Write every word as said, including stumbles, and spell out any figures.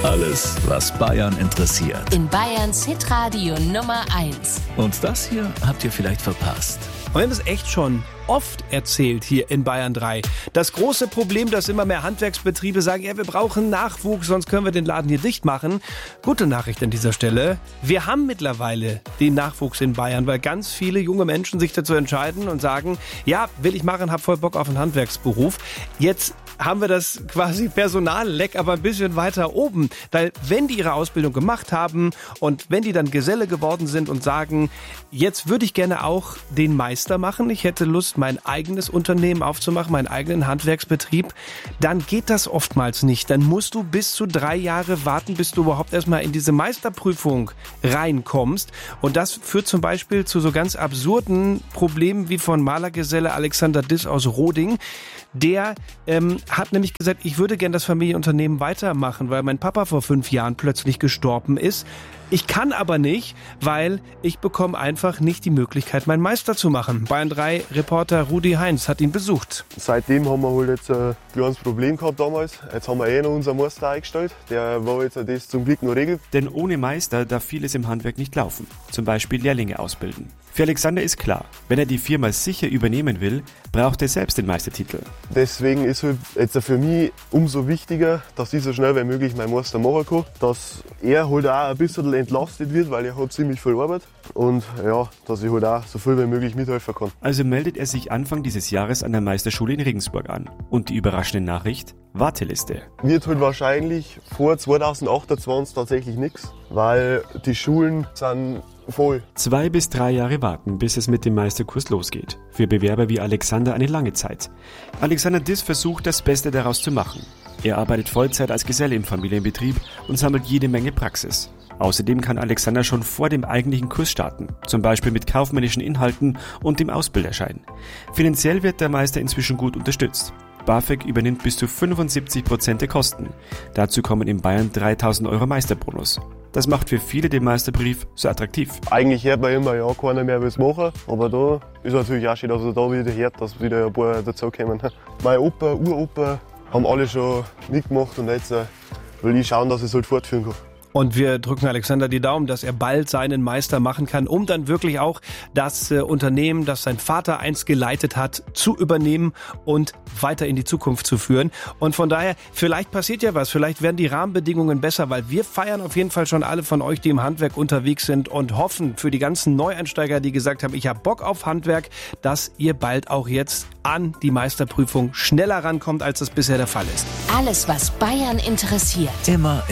Alles, was Bayern interessiert. In Bayerns Hitradio Nummer eins. Und das hier habt ihr vielleicht verpasst. Und wir haben es echt schon oft erzählt hier in Bayern drei. Das große Problem, dass immer mehr Handwerksbetriebe sagen, ja, wir brauchen Nachwuchs, sonst können wir den Laden hier dicht machen. Gute Nachricht an dieser Stelle. Wir haben mittlerweile den Nachwuchs in Bayern, weil ganz viele junge Menschen sich dazu entscheiden und sagen, ja, will ich machen, hab voll Bock auf einen Handwerksberuf. Jetzt haben wir das quasi Personalleck aber ein bisschen weiter oben. Weil wenn die ihre Ausbildung gemacht haben und wenn die dann Geselle geworden sind und sagen, jetzt würde ich gerne auch den Meister machen, ich hätte Lust, mein eigenes Unternehmen aufzumachen, meinen eigenen Handwerksbetrieb, dann geht das oftmals nicht. Dann musst du bis zu drei Jahre warten, bis du überhaupt erstmal in diese Meisterprüfung reinkommst. Und das führt zum Beispiel zu so ganz absurden Problemen wie von Malergeselle Alexander Diss aus Roding. Der ähm, hat nämlich gesagt, ich würde gern das Familienunternehmen weitermachen, weil mein Papa vor fünf Jahren plötzlich gestorben ist. Ich kann aber nicht, weil ich bekomme einfach nicht die Möglichkeit, meinen Meister zu machen. Bayern drei Reporter Rudi Heinz hat ihn besucht. Seitdem haben wir halt jetzt ein kleines Problem gehabt damals. Jetzt haben wir eh noch unseren Meister eingestellt. Der war jetzt das zum Glück noch regelt. Denn ohne Meister darf vieles im Handwerk nicht laufen. Zum Beispiel Lehrlinge ausbilden. Für Alexander ist klar, wenn er die Firma sicher übernehmen will, braucht er selbst den Meistertitel. Deswegen ist halt jetzt für mich umso wichtiger, dass ich so schnell wie möglich meinen Meister machen kann. Dass er halt auch ein bisschen entlastet wird, weil er hat ziemlich viel Arbeit. Und ja, dass ich halt auch so viel wie möglich mithelfen kann. Also meldet er sich Anfang dieses Jahres an der Meisterschule in Regensburg an. Und die überraschende Nachricht? Warteliste. Wird halt wahrscheinlich vor zweitausendachtundzwanzig tatsächlich nichts, weil die Schulen sind voll. Zwei bis drei Jahre warten, bis es mit dem Meisterkurs losgeht. Für Bewerber wie Alexander eine lange Zeit. Alexander Diss versucht, das Beste daraus zu machen. Er arbeitet Vollzeit als Geselle im Familienbetrieb und sammelt jede Menge Praxis. Außerdem kann Alexander schon vor dem eigentlichen Kurs starten, zum Beispiel mit kaufmännischen Inhalten und dem Ausbilderschein. Finanziell wird der Meister inzwischen gut unterstützt. BAföG übernimmt bis zu fünfundsiebzig Prozent der Kosten. Dazu kommen in Bayern dreitausend Euro Meisterbonus. Das macht für viele den Meisterbrief so attraktiv. Eigentlich hört man immer, ja, keiner mehr will es machen. Aber da ist natürlich auch schön, dass er da wieder hört, dass wieder ein paar dazukommen. Mein Opa, Uropa haben alle schon mitgemacht und jetzt will ich schauen, dass ich es halt fortführen kann. Und wir drücken Alexander die Daumen, dass er bald seinen Meister machen kann, um dann wirklich auch das äh, Unternehmen, das sein Vater einst geleitet hat, zu übernehmen und weiter in die Zukunft zu führen. Und von daher, vielleicht passiert ja was, vielleicht werden die Rahmenbedingungen besser, weil wir feiern auf jeden Fall schon alle von euch, die im Handwerk unterwegs sind und hoffen für die ganzen Neueinsteiger, die gesagt haben, ich habe Bock auf Handwerk, dass ihr bald auch jetzt an die Meisterprüfung schneller rankommt, als das bisher der Fall ist. Alles, was Bayern interessiert. Immer